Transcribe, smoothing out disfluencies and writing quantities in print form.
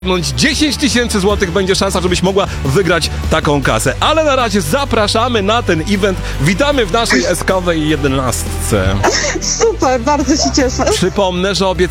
10 000 złotych będzie szansa, żebyś mogła wygrać taką kasę. Ale na razie zapraszamy na ten event. Witamy w naszej eskowej 11. Super, bardzo się cieszę. Przypomnę, że obiecaliśmy